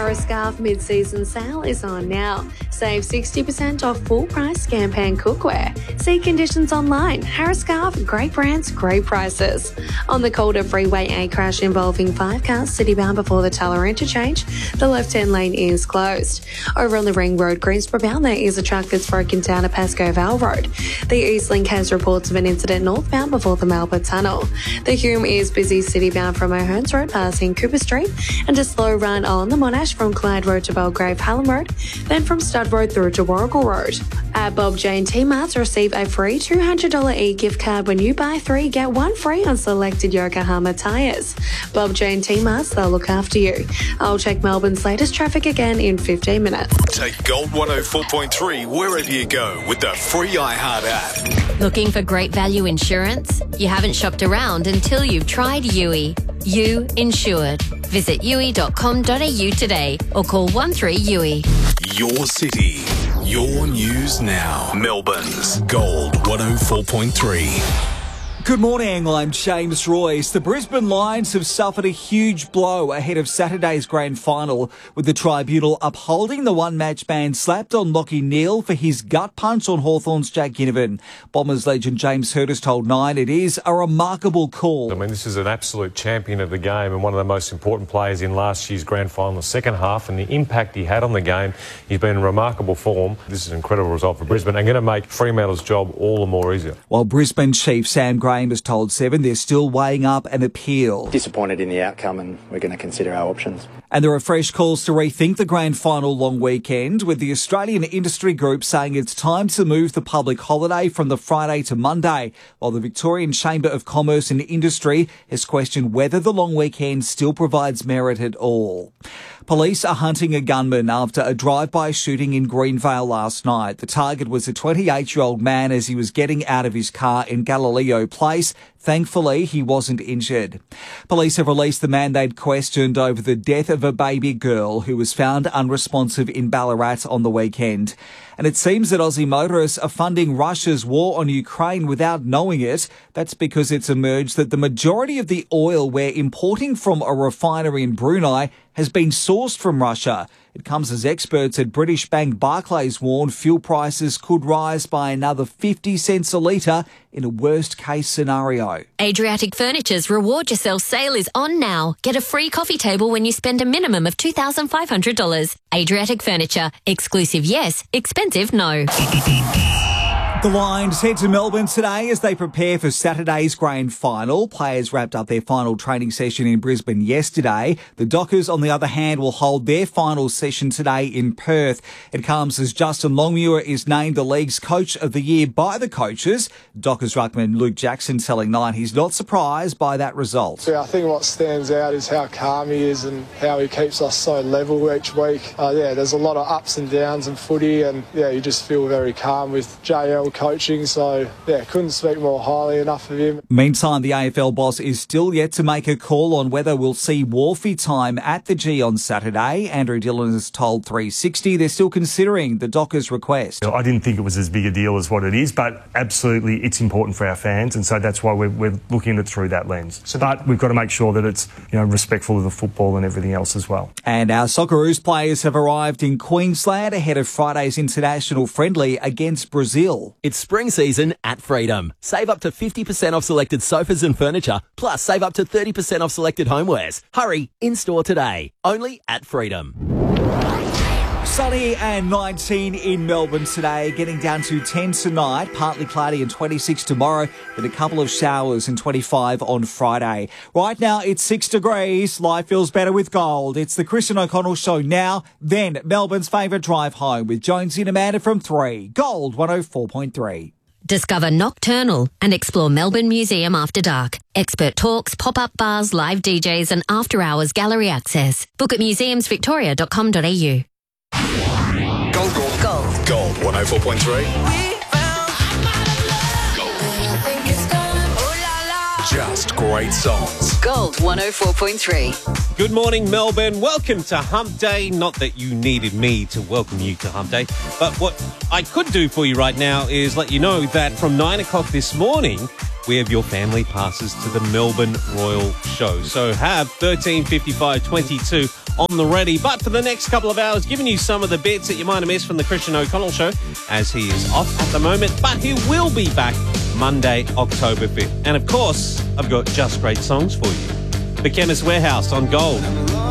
Harris Scarf mid-season sale is on now. Save 60% off full-price Scampan cookware. See conditions online. Harris Scarf, great brands, great prices. On the Calder Freeway, a crash involving 5 cars citybound before the Tulla interchange. The left-hand lane is closed. Over on the Ring Road, Greensboro bound, there is a truck that's broken down at Pascoe Vale Road. The Eastlink has reports of an incident northbound before the Melbourne Tunnel. The Hume is busy citybound from O'Hearns Road passing Cooper Street, and a slow run on the Monash from Clyde Road to Belgrave Hallam Road, then from Stud Road through to Warrigal Road. At Bob Jane T-Marts, receive a free $200 e-gift card when you buy 3, get 1 free on selected Yokohama tyres. Bob Jane T-Marts, they'll look after you. I'll check Melbourne's latest traffic again in 15 minutes. Take Gold 104.3 wherever you go with the free iHeart app. Looking for great value insurance? You haven't shopped around until you've tried Yui. You Insured. Visit yui.com.au today or call 13-YUI. Your city, your news now. Melbourne's Gold 104.3. Good morning, I'm James Royce. The Brisbane Lions have suffered a huge blow ahead of Saturday's grand final, with the tribunal upholding the one-match ban slapped on Lachie Neale for his gut punch on Hawthorn's Jack Ginnivan. Bombers legend James Hurd has told Nine it is a remarkable call. I mean, this is an absolute champion of the game and one of the most important players in last year's grand final, the second half, and the impact he had on the game. He's been in remarkable form. This is an incredible result for Brisbane and going to make Fremantle's job all the more easier. While Brisbane chief Sam Graham has told Seven they're still weighing up an appeal. Disappointed in the outcome, and we're going to consider our options. And there are fresh calls to rethink the grand final long weekend, with the Australian Industry Group saying it's time to move the public holiday from the Friday to Monday, while the Victorian Chamber of Commerce and Industry has questioned whether the long weekend still provides merit at all. Police are hunting a gunman after a drive-by shooting in Greenvale last night. The target was a 28-year-old man as he was getting out of his car in Galileo Place. Thankfully, he wasn't injured. Police have released the man they'd questioned over the death of a baby girl who was found unresponsive in Ballarat on the weekend. And it seems that Aussie motorists are funding Russia's war on Ukraine without knowing it. That's because it's emerged that the majority of the oil we're importing from a refinery in Brunei has been sourced from Russia. It comes as experts at British bank Barclays warn fuel prices could rise by another 50 cents a litre in a worst-case scenario. Adriatic Furniture's Reward Yourself sale is on now. Get a free coffee table when you spend a minimum of $2,500. Adriatic Furniture. Exclusive yes, expensive no. The Lions head to Melbourne today as they prepare for Saturday's grand final. Players wrapped up their final training session in Brisbane yesterday. The Dockers, on the other hand, will hold their final session today in Perth. It comes as Justin Longmuir is named the league's Coach of the Year by the coaches. Dockers ruckman Luke Jackson telling Nine he's not surprised by that result. Yeah, I think what stands out is how calm he is and how he keeps us so level each week. There's a lot of ups and downs in footy, and you just feel very calm with JL coaching, so couldn't speak more highly enough of him. Meantime, the AFL boss is still yet to make a call on whether we'll see Wharfie time at the G on Saturday. Andrew Dillon has told 360 they're still considering the Dockers' request. I didn't think it was as big a deal as what it is, but absolutely it's important for our fans, and so that's why we're looking at it through that lens. But we've got to make sure that it's respectful of the football and everything else as well. And our Socceroos players have arrived in Queensland ahead of Friday's international friendly against Brazil. It's spring season at Freedom. Save up to 50% off selected sofas and furniture, plus save up to 30% off selected homewares. Hurry, in-store today. Only at Freedom. Sunny and 19 in Melbourne today, getting down to 10 tonight, partly cloudy and 26 tomorrow, with a couple of showers and 25 on Friday. Right now it's 6 degrees. Life feels better with gold. It's the Chris and O'Connell Show now, then Melbourne's favourite drive home with Jonesy and Amanda from 3. Gold 104.3. Discover Nocturnal and explore Melbourne Museum after dark. Expert talks, pop-up bars, live DJs and after-hours gallery access. Book at museumsvictoria.com.au. Gold 104.3. Just just great songs. Gold 104.3. Good morning, Melbourne. Welcome to Hump Day. Not that you needed me to welcome you to Hump Day, but what I could do for you right now is let you know that from 9 o'clock this morning, we have your family passes to the Melbourne Royal Show. So have 13:55:22 on the ready. But for the next couple of hours, giving you some of the bits that you might have missed from the Christian O'Connell Show, as he is off at the moment. But he will be back Monday, October 5th. And of course, I've got just great songs for you. The Chemist Warehouse on Gold.